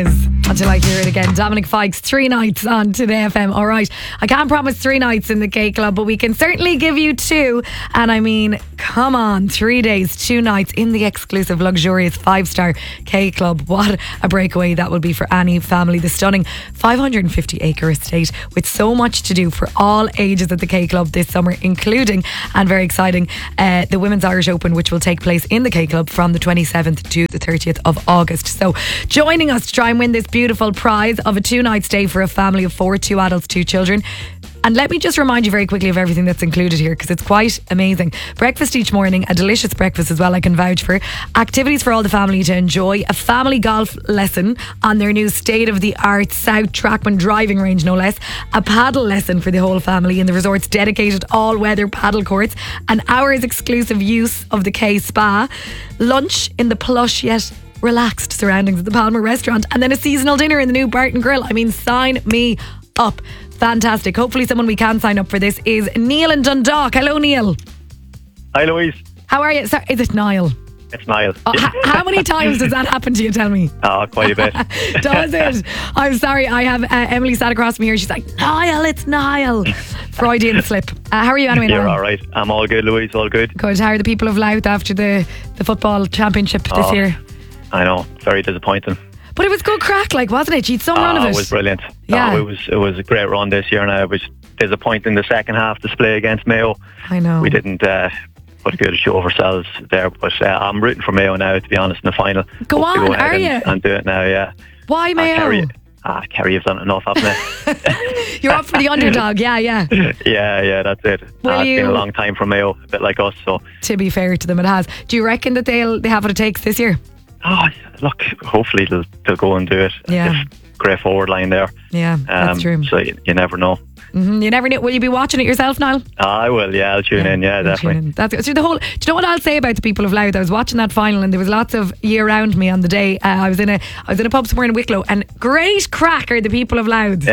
Until I hear it again. Dominic Fikes, 3 nights on Today FM. All right, I can't promise 3 nights in the K Club, but we can certainly give you 2. And I mean, come on, 3 days, 2 nights in the exclusive, luxurious 5-star K Club. What a breakaway that would be for any family. The stunning 550-acre estate with so much to do for all ages at the K Club this summer, including, and very exciting, the Women's Irish Open, which will take place in the K Club from the 27th to the 30th of August. So joining us to try and win this beautiful prize of a 2-night stay for a family of 4, 2 adults, 2 children. And let me just remind you very quickly of everything that's included here, because it's quite amazing. Breakfast each morning, a delicious breakfast as well, I can vouch for. Activities for all the family to enjoy. A family golf lesson on their new state-of-the-art South Trackman driving range, no less. A paddle lesson for the whole family in the resort's dedicated all-weather paddle courts. An hour's exclusive use of the K Spa. Lunch in the plush yet relaxed surroundings of the Palmer restaurant, and then a seasonal dinner in the new Barton Grill. I mean, sign me up. Fantastic. Hopefully someone we can sign up for this is Neil in Dundalk. Hello, Neil. Hi, Louise. How are you? Sorry, is it Niall? It's Niall. Oh, how many times does that happen to you, tell me? Oh, quite a bit. Does it? I'm sorry, I have Emily sat across from me here. She's like, Niall, it's Niall. Freudian slip. How are you anyway, You're Niall? all right. I'm all good, Louise. All good. Good. How are the people of Louth after the football championship this year? I know. Very disappointing. But it was good crack, like, wasn't it? You'd some run of it. It was brilliant. Yeah. It was a great run this year, and it was disappointing the second half display against Mayo. I know. We didn't put a good show of ourselves there, but I'm rooting for Mayo now, to be honest, in the final. Go Hope to on, go ahead are you? And do it now, yeah. Why Mayo? Kerry have done enough, haven't they? You're up for the underdog, yeah. Yeah, that's it. It's been a long time for Mayo, a bit like us. So to be fair to them, it has. Do you reckon that they have what it takes this year? Oh, look, hopefully they'll go and do it. Yeah. Great forward line there. Yeah, that's true. So you never know. Mm-hmm. You never know. Will you be watching it yourself, Niall? I will, yeah. I'll tune in, yeah, definitely. That's so the whole. Do you know what I'll say about the people of Louth? I was watching that final, and there was lots of you around me on the day. I was in a pub somewhere in Wicklow, and great crack are the people of Louth.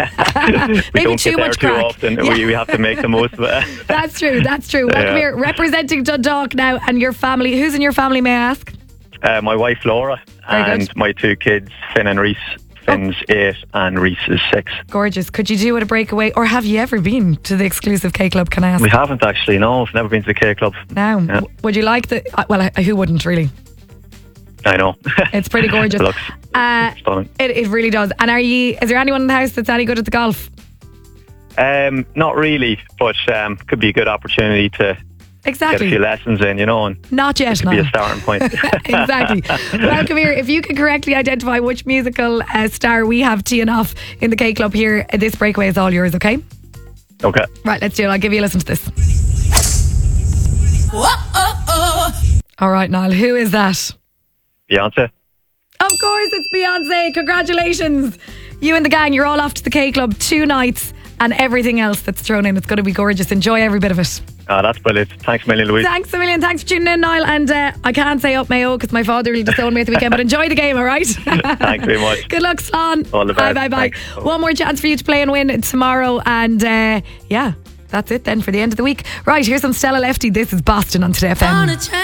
We don't too get there much too crack. often. Yeah. We have to make the most of it. That's true. Well, come here, representing Dundalk now, and your family. Who's in your family? May I ask? My wife Laura and my 2 kids, Finn and Reese. Finn's 8 and Reese is 6. Gorgeous. Could you do it a breakaway, or have you ever been to the exclusive K Club, can I ask? We haven't actually, no. We've never been to the K Club. No. Yeah. Would you like the... Well, who wouldn't, really? I know. It's pretty gorgeous. It looks stunning. It really does. And is there anyone in the house that's any good at the golf? Not really, but could be a good opportunity to get a few lessons in, and not yet, could be a starting point. Exactly. Well, come here. If you can correctly identify which musical star we have teeing off in the K Club here, this breakaway is all yours, okay? Okay. Right, let's do it. I'll give you a listen to this. All right, Niall, who is that? Beyonce. Of course, it's Beyonce. Congratulations. You and the gang, you're all off to the K Club, 2 nights and everything else that's thrown in. It's going to be gorgeous. Enjoy every bit of it. Oh, that's brilliant. Thanks a million, Louise. Thanks a million. Thanks for tuning in, Niall. And I can't say up Mayo because my father will disown me at the weekend, but enjoy the game, all right? Thanks very much. Good luck, Slán. All the best. Bye. One more chance for you to play and win tomorrow. And yeah, that's it then for the end of the week. Right, here's some Stella Lefty. This is Boston on Today FM.